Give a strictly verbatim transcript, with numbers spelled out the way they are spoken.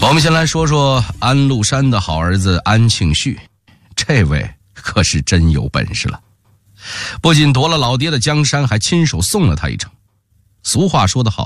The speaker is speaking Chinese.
我们先来说说安禄山的好儿子安庆绪，这位可是真有本事了，不仅夺了老爹的江山，还亲手送了他一程。俗话说得好